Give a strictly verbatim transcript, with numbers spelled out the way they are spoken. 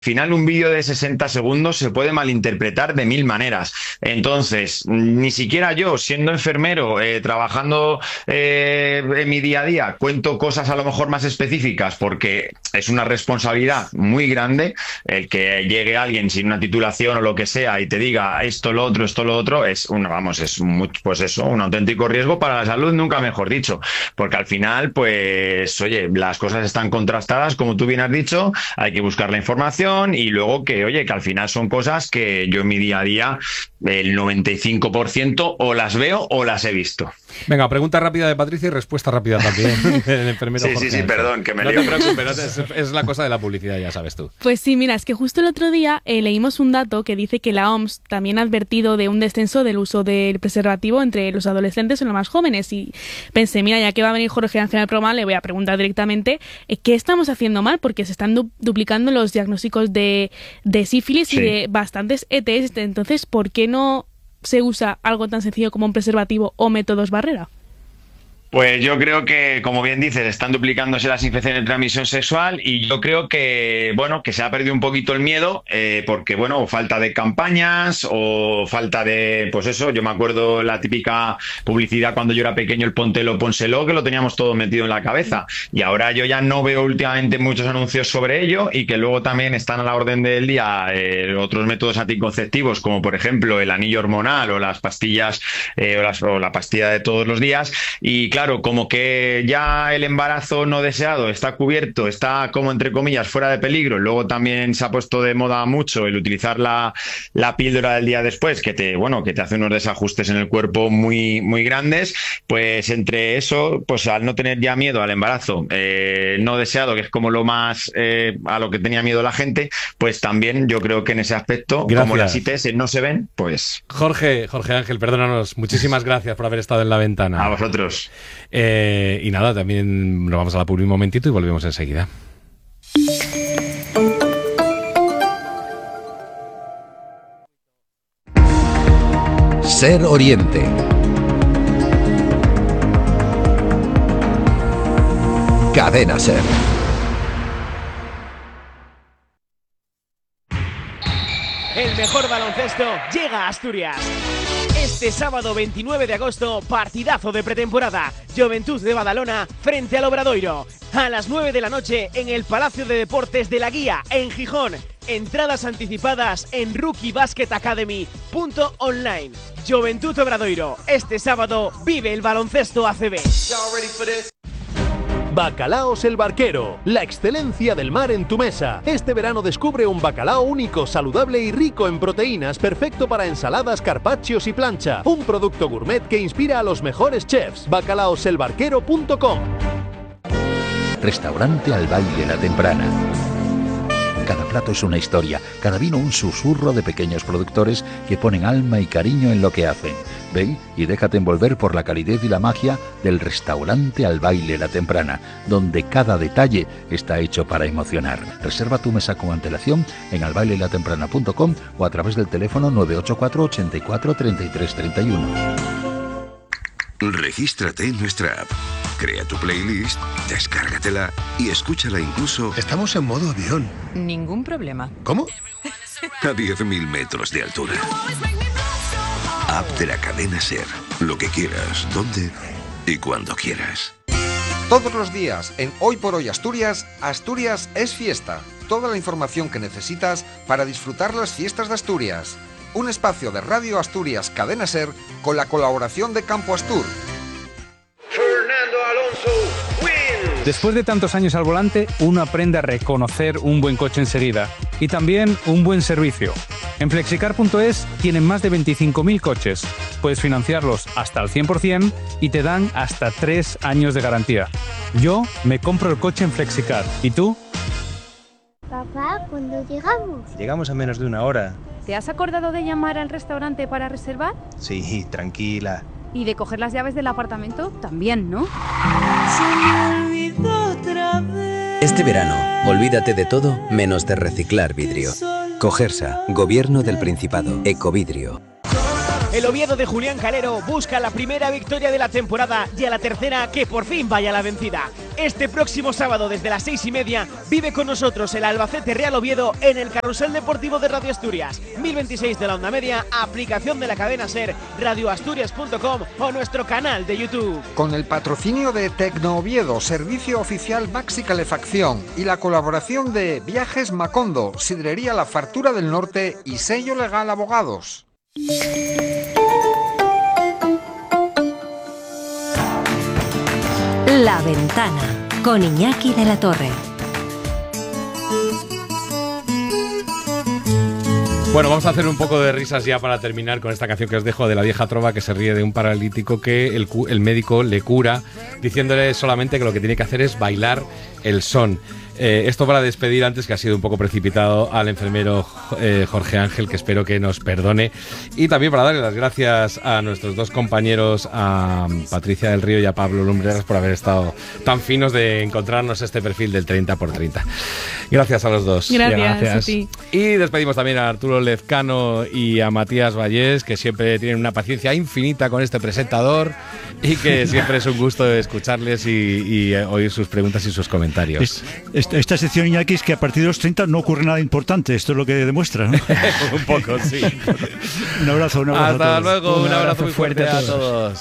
final un vídeo de sesenta segundos se puede malinterpretar de mil maneras. Entonces, ni siquiera yo, siendo enfermero, eh, trabajando eh, en mi día a día, cuento cosas a lo mejor más específicas porque es una responsabilidad muy grande. El que llegue alguien sin una titulación o lo que sea y te diga esto, lo otro, esto, lo otro, es una, vamos, es muy, pues eso, un auténtico riesgo para la salud, nunca mejor dicho. Porque al final, pues, oye, las cosas están contrastadas, como tú bien has dicho, hay que buscar la información. Y luego que, oye, que al final son cosas que yo en mi día a día, el noventa y cinco por ciento o las veo o las he visto. Venga, pregunta rápida de Patricia y respuesta rápida también. El enfermero sí, Jorge sí, sí, Ángel. perdón, que me No lío. te preocupes, es, es la cosa de la publicidad, ya sabes tú. Pues sí, mira, es que justo el otro día eh, leímos un dato que dice que la O M S también ha advertido de un descenso del uso del preservativo entre los adolescentes y los más jóvenes. Y pensé, mira, ya que va a venir Jorge Ángel al programa, le voy a preguntar directamente eh, qué estamos haciendo mal, porque se están du- duplicando los diagnósticos de, de sífilis sí. y de bastantes E T S. Entonces, ¿por qué no se usa algo tan sencillo como un preservativo o métodos barrera? Pues yo creo que, como bien dices, están duplicándose las infecciones de transmisión sexual y yo creo que, bueno, que se ha perdido un poquito el miedo eh, porque, bueno, o falta de campañas o falta de, pues eso, yo me acuerdo la típica publicidad cuando yo era pequeño, el póntelo, pónselo, que lo teníamos todo metido en la cabeza y ahora yo ya no veo últimamente muchos anuncios sobre ello y que luego también están a la orden del día eh, otros métodos anticonceptivos como, por ejemplo, el anillo hormonal o las pastillas eh, o, las, o la pastilla de todos los días y, claro, Claro, como que ya el embarazo no deseado está cubierto, está como entre comillas fuera de peligro. Luego también se ha puesto de moda mucho el utilizar la, la píldora del día después, que te, bueno, que te hace unos desajustes en el cuerpo muy, muy grandes. Pues entre eso, pues al no tener ya miedo al embarazo eh, no deseado, que es como lo más eh, a lo que tenía miedo la gente, pues también yo creo que en ese aspecto, gracias. Como las I T S no se ven, pues... Jorge, Jorge Ángel, perdónanos, muchísimas gracias por haber estado en la ventana. A vosotros. Eh, y nada, también nos vamos a la publi un momentito y volvemos enseguida. Ser Oriente. Cadena Ser. El mejor baloncesto llega a Asturias. Este sábado veintinueve de agosto, partidazo de pretemporada. Juventud de Badalona frente al Obradoiro. A las nueve de la noche en el Palacio de Deportes de la Guía, en Gijón. Entradas anticipadas en rookie basket academy punto online. Juventud Obradoiro. Este sábado vive el baloncesto A C B. Bacalaos el Barquero, la excelencia del mar en tu mesa. Este verano descubre un bacalao único, saludable y rico en proteínas, perfecto para ensaladas, carpaccios y plancha. Un producto gourmet que inspira a los mejores chefs. bacalaos el barquero punto com. Restaurante Al Baile La Temprana. Cada plato es una historia, cada vino un susurro de pequeños productores que ponen alma y cariño en lo que hacen. Ven y déjate envolver por la calidez y la magia del Restaurante Al Baile La Temprana, donde cada detalle está hecho para emocionar. Reserva tu mesa con antelación en al baile la temprana punto com o a través del teléfono nueve ocho cuatro, ochenta y cuatro, treinta y tres treinta y uno. Regístrate en nuestra app. Crea tu playlist, descárgatela y escúchala incluso... Estamos en modo avión. Ningún problema. ¿Cómo? A diez mil metros de altura. App de la cadena Ser. Lo que quieras, donde y cuando quieras. Todos los días en Hoy por Hoy Asturias, Asturias es fiesta. Toda la información que necesitas para disfrutar las fiestas de Asturias. Un espacio de Radio Asturias Cadena Ser con la colaboración de Campo Astur. Fernando Alonso wins. Después de tantos años al volante, uno aprende a reconocer un buen coche enseguida y también un buen servicio. En flexicar punto es tienen más de veinticinco mil coches. Puedes financiarlos hasta el cien por ciento y te dan hasta tres años de garantía. Yo me compro el coche en Flexicar. ¿Y tú? Papá, ¿cuándo llegamos? Llegamos en menos de una hora. ¿Te has acordado de llamar al restaurante para reservar? Sí, tranquila. ¿Y de coger las llaves del apartamento? También, ¿no? Este verano, olvídate de todo menos de reciclar vidrio. Cogersa, Gobierno del Principado, Ecovidrio. El Oviedo de Julián Calero busca la primera victoria de la temporada y a la tercera que por fin vaya la vencida. Este próximo sábado desde las seis y media vive con nosotros el Albacete Real Oviedo en el Carrusel Deportivo de Radio Asturias. mil veintiséis de la onda media, aplicación de la cadena SER, radio asturias punto com o nuestro canal de YouTube. Con el patrocinio de Tecno Oviedo, servicio oficial Maxi Calefacción, y la colaboración de Viajes Macondo, Sidrería La Fartura del Norte y Sello Legal Abogados. La Ventana, con Iñaki de la Torre. Bueno, vamos a hacer un poco de risas ya para terminar con esta canción que os dejo de La Vieja Trova, que se ríe de un paralítico que el, el médico le cura diciéndole solamente que lo que tiene que hacer es bailar el son. Eh, esto para despedir, antes que ha sido un poco precipitado, al enfermero eh, Jorge Ángel, que espero que nos perdone, y también para darle las gracias a nuestros dos compañeros, a Patricia del Río y a Pablo Lumbreras, por haber estado tan finos de encontrarnos este perfil del treinta por treinta. Gracias a los dos. Gracias, gracias. A ti. Y despedimos también a Arturo Lezcano y a Matías Vallés, que siempre tienen una paciencia infinita con este presentador y que siempre es un gusto escucharles y, y oír sus preguntas y sus comentarios. Es, esta, esta sección, Iñaki, es que a partir de los treinta no ocurre nada importante. Esto es lo que demuestra, ¿no? Un poco, sí. Un abrazo, un abrazo. Hasta a todos. luego, un, un abrazo, abrazo muy fuerte, fuerte a todos. A todos.